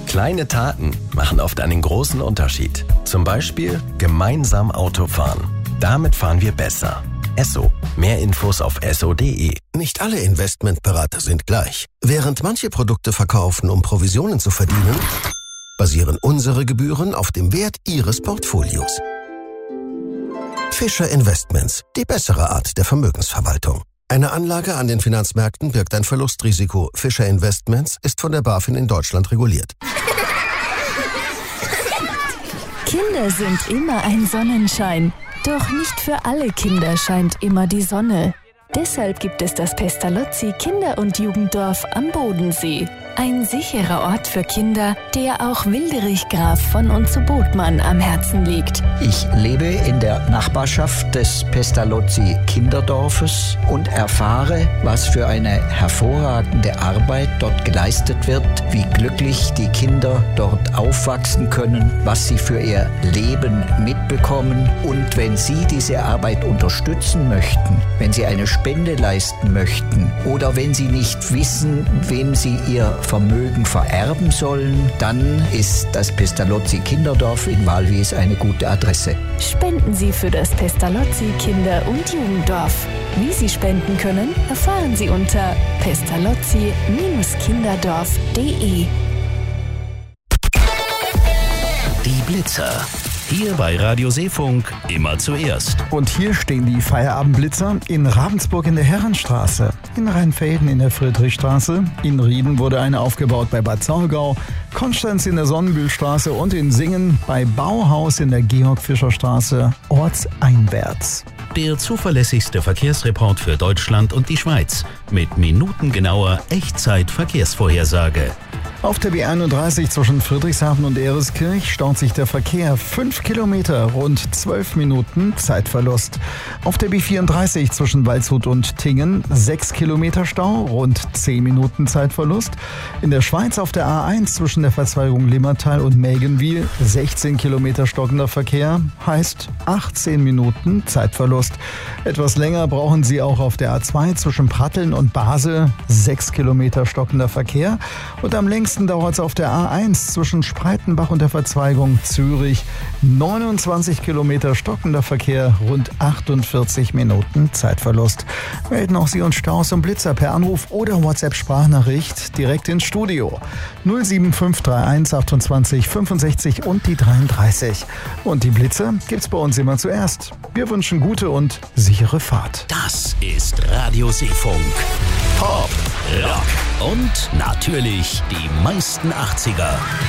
Kleine Taten machen oft einen großen Unterschied. Zum Beispiel gemeinsam Auto fahren. Damit fahren wir besser. Esso. Mehr Infos auf esso.de. Nicht alle Investmentberater sind gleich. Während manche Produkte verkaufen, um Provisionen zu verdienen, basieren unsere Gebühren auf dem Wert Ihres Portfolios. Fischer Investments, die bessere Art der Vermögensverwaltung. Eine Anlage an den Finanzmärkten birgt ein Verlustrisiko. Fischer Investments ist von der BaFin in Deutschland reguliert. Kinder sind immer ein Sonnenschein. Doch nicht für alle Kinder scheint immer die Sonne. Deshalb gibt es das Pestalozzi Kinder- und Jugenddorf am Bodensee. Ein sicherer Ort für Kinder, der auch Wilderich Graf von und zu Botmann am Herzen liegt. Ich lebe in der Nachbarschaft des Pestalozzi Kinderdorfes und erfahre, was für eine hervorragende Arbeit dort geleistet wird, wie glücklich die Kinder dort aufwachsen können, was sie für ihr Leben mitbekommen. Und wenn Sie diese Arbeit unterstützen möchten, wenn Sie eine Spende leisten möchten oder wenn Sie nicht wissen, wem Sie Ihr Vermögen vererben sollen, dann ist das Pestalozzi Kinderdorf in Walwies eine gute Adresse. Spenden Sie für das Pestalozzi Kinder- und Jugenddorf. Wie Sie spenden können, erfahren Sie unter pestalozzi-kinderdorf.de. Die Blitzer. Hier bei Radio Seefunk immer zuerst. Und hier stehen die Feierabendblitzer in Ravensburg in der Herrenstraße, in Rheinfelden in der Friedrichstraße, in Rieden wurde eine aufgebaut bei Bad Saulgau, Konstanz in der Sonnenbühlstraße und in Singen bei Bauhaus in der Georg-Fischer-Straße ortseinwärts. Der zuverlässigste Verkehrsreport für Deutschland und die Schweiz mit minutengenauer Echtzeit-Verkehrsvorhersage. Auf der B31 zwischen Friedrichshafen und Ereskirch staut sich der Verkehr 5 Kilometer, rund 12 Minuten Zeitverlust. Auf der B34 zwischen Waldshut und Tingen 6 Kilometer Stau, rund 10 Minuten Zeitverlust. In der Schweiz auf der A1 zwischen der Verzweigung Limmertal und Mägenwil 16 Kilometer stockender Verkehr, heißt 18 Minuten Zeitverlust. Etwas länger brauchen Sie auch auf der A2 zwischen Pratteln und Basel, 6 Kilometer stockender Verkehr. Und am längsten dauert es auf der A1 zwischen Spreitenbach und der Verzweigung Zürich. 29 Kilometer stockender Verkehr, rund 48 Minuten Zeitverlust. Melden auch Sie uns Staus und Blitzer per Anruf oder WhatsApp-Sprachnachricht direkt ins Studio. 07531 28 65 und die 33. Und die Blitzer gibt's bei uns immer zuerst. Wir wünschen gute und sichere Fahrt. Das ist Radio Seefunk. Pop, Rock und natürlich die meisten 80er.